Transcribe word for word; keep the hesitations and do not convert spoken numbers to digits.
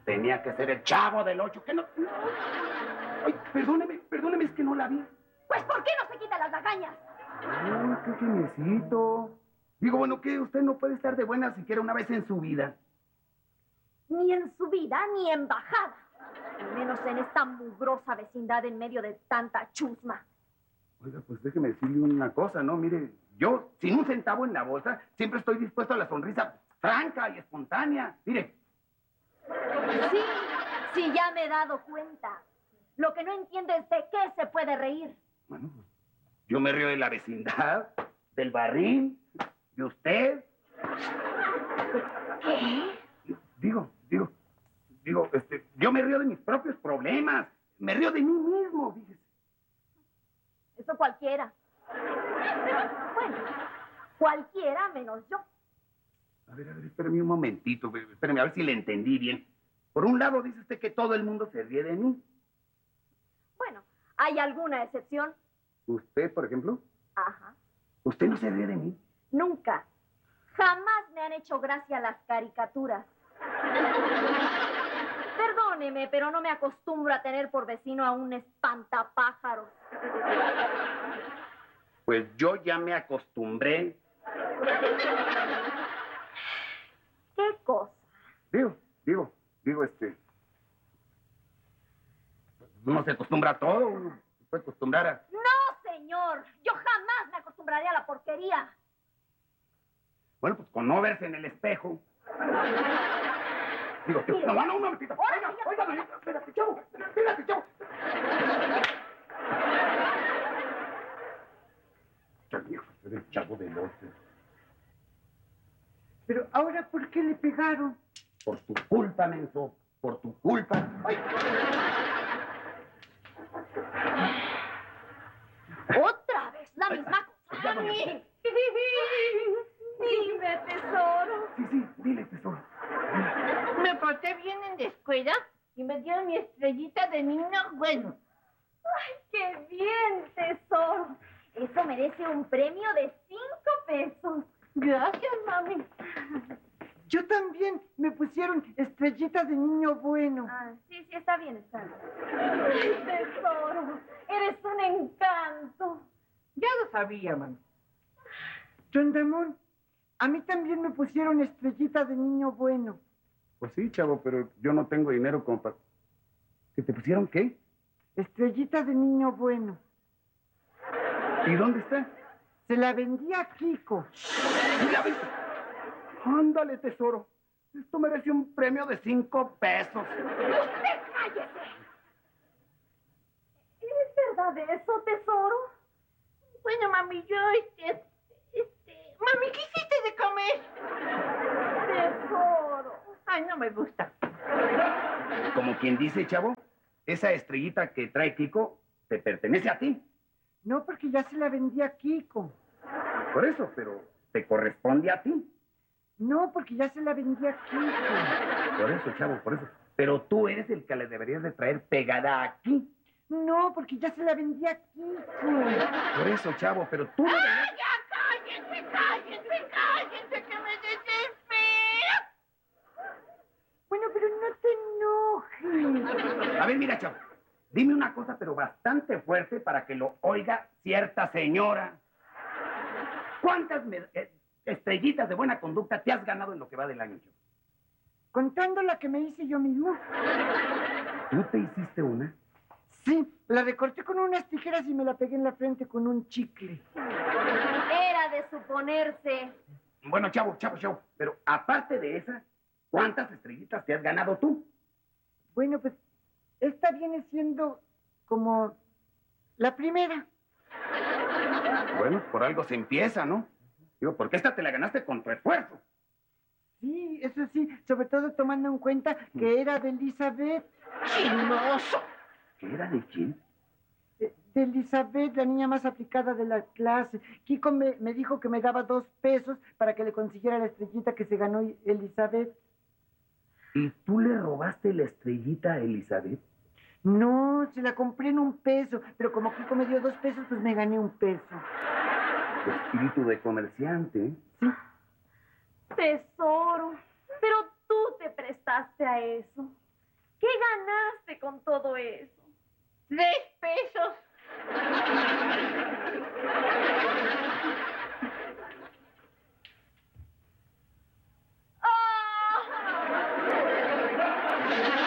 Tenía que ser el Chavo del Ocho, que no... Ay, perdóneme, perdóneme, es que no la vi. Pues, ¿por qué no se quita las lagañas? Ay, qué genecito. Digo, bueno, que usted no puede estar de buena siquiera una vez en su vida. Ni en su vida, ni en bajada. Al menos en esta mugrosa vecindad en medio de tanta chusma. Oiga, pues déjeme decirle una cosa, ¿no? Mire, yo, sin un centavo en la bolsa, siempre estoy dispuesto a la sonrisa franca y espontánea. Mire. Sí, sí, ya me he dado cuenta. Lo que no entiendo es de qué se puede reír. Bueno, yo me río de la vecindad, del barril, de usted. ¿Qué? Digo, digo, digo, este, yo me río de mis propios problemas. Me río de mí mismo, fíjese. Eso cualquiera. Bueno, cualquiera menos yo. A ver, a ver, espérame un momentito, espérame, a ver si le entendí bien. Por un lado dice usted que todo el mundo se ríe de mí. Bueno, ¿hay alguna excepción? ¿Usted, por ejemplo? Ajá. ¿Usted no se ríe de mí? Nunca. Jamás me han hecho gracia las caricaturas. Perdóneme, pero no me acostumbro a tener por vecino a un espantapájaros. Pues yo ya me acostumbré. ¿Qué cosa? Digo, digo, digo, este... Uno se acostumbra a todo, uno se puede acostumbrar a... No, señor, yo jamás me acostumbraré a la porquería. Bueno, pues con no verse en el espejo. Digo, Mire, no, no, un momentito. Oiga, oiga, oiga, espérate, chavo, espérate, chavo. El Chavo del Ocho. Pero ahora, ¿por qué le pegaron? Por tu culpa, menso. Por tu culpa. Ay. Otra vez la misma cosa. Ay, Dime, tesoro. Sí, sí, dile, tesoro. Me porté bien en la escuela y me dieron mi estrellita de niño bueno. Ay, qué bien, tesoro. Eso merece un premio de cinco pesos. Gracias, mami. Yo también me pusieron estrellitas de niño bueno. Ah, sí, sí, está bien, está bien. Ay, tesoro, eres un encanto. Ya lo sabía, mami. Don Ramón, a mí también me pusieron estrellitas de niño bueno. Pues sí, chavo, pero yo no tengo dinero como para... ¿Que te pusieron qué? Estrellitas de niño bueno. ¿Y dónde está? Se la vendí a Kiko. ¡Mira, ven! Ándale, tesoro. Esto merece un premio de cinco pesos. ¡Usted cállese! ¿Es verdad eso, tesoro? Bueno, mami, yo, este, este... Mami, ¿qué hiciste de comer? Tesoro. Ay, no me gusta. Como quien dice, chavo, esa estrellita que trae Kiko te pertenece a ti. No, porque ya se la vendí a Kiko. Por eso, pero te corresponde a ti. No, porque ya se la vendí a Kiko. Por eso, chavo, por eso. Pero tú eres el que le deberías de traer pegada aquí. No, porque ya se la vendí a Kiko. Por eso, chavo, pero tú... no ¡Ah, deberías- ya cállense, cállense, cállense, que me desespera! Bueno, pero no te enojes. A ver, mira, chavo. Dime una cosa, pero bastante fuerte para que lo oiga cierta señora. ¿Cuántas me- eh, estrellitas de buena conducta te has ganado en lo que va del año, chavo? Contando la que me hice yo mismo. ¿Tú te hiciste una? Sí, la recorté con unas tijeras y me la pegué en la frente con un chicle. Era de suponerse. Bueno, chavo, chavo, chavo. Pero aparte de esa, ¿cuántas estrellitas te has ganado tú? Bueno, pues esta viene siendo como la primera. Bueno, por algo se empieza, ¿no? Digo, porque esta te la ganaste con tu esfuerzo. Sí, eso sí, sobre todo tomando en cuenta que era de Elizabeth. ¡Chismoso! ¿Qué era de quién? De, de Elizabeth, la niña más aplicada de la clase. Kiko me, me dijo que me daba dos pesos para que le consiguiera la estrellita que se ganó Elizabeth. ¿Y tú le robaste la estrellita a Elizabeth? No, se la compré en un peso, pero como Kiko me dio dos pesos, pues me gané un peso. Espíritu de comerciante, ¿eh? Sí. Tesoro. Pero tú te prestaste a eso. ganaste con todo eso? Tres pesos